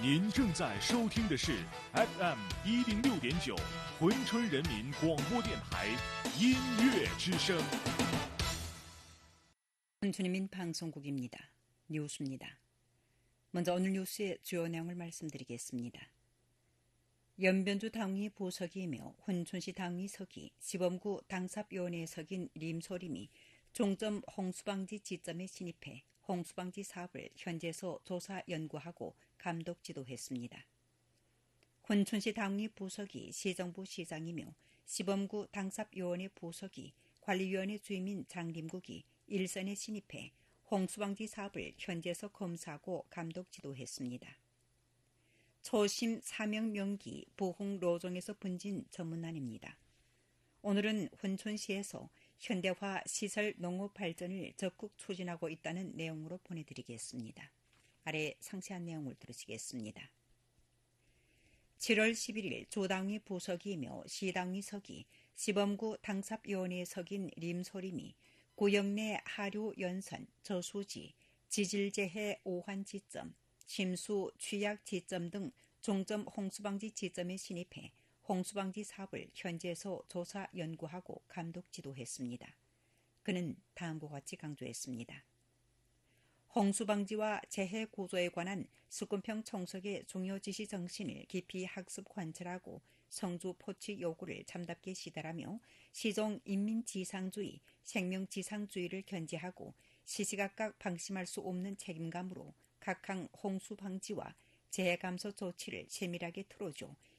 您正在收听的是 FM 106.9珲春人民广播电台音乐之声。 珲春人民방송국입니다. 뉴스입니다. 먼저 오늘 뉴스의 주요 내용을 말씀드리겠습니다. 연변주 당위 부서기이며 훈춘시 당위 서기, 시범구 당삽위원회에 서긴 림소림이 종점 홍수방지 지점에 진입해 홍수방지 사업을 현지에서 조사 연구하고 감독 지도했습니다. 훈춘시 당위 부서기 시정부 시장이며 시범구 당삽위원회 부서기 관리위원회 주임인 장림국이 일선에 진입해 홍수방지 사업을 현지에서 검사하고 감독 지도했습니다. 초심 사명 명기 부흥 로종에서 분진 전문난입니다. 오늘은 훈춘시에서 현대화 시설 농업 발전을 적극 추진하고 있다는 내용으로 보내드리겠습니다. 아래 상세한 내용을 들으시겠습니다. 7월 11일 조당위 부서기이며 시당위 서기, 시범구 당삽위원회에 서긴 림소림이 구역 내 하류 연선, 저수지, 지질재해 오환 지점, 침수 취약 지점 등 종점 홍수방지 지점에 진입해 홍수방지 사업을 현지에서 조사 연구하고 감독 지도했습니다. 그는 다음과 같이 강조했습니다. 홍수방지와 재해 구조에 관한 수군평 청석의 중요 지시 정신을 깊이 학습 관찰하고 성주 포취 요구를 참답게 시달하며 시종 인민지상주의, 생명지상주의를 견지하고 시시각각 방심할 수 없는 책임감으로 각항 홍수방지와 재해 감소 조치를 세밀하게 틀어줘